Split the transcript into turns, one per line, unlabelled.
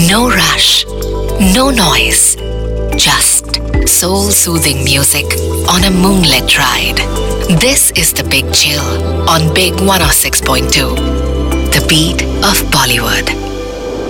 No rush, no noise, just soul-soothing music on a moonlit ride. This is The Big Chill on Big 106.2, the beat of Bollywood.